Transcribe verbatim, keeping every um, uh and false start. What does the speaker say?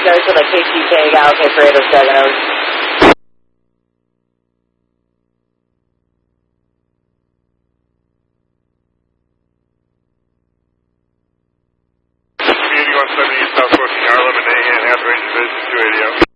starts with a K C K, allocate for eight oh seven, over. Community one seventy South Coast, Yarlem and Nahan, half range of two eighty out.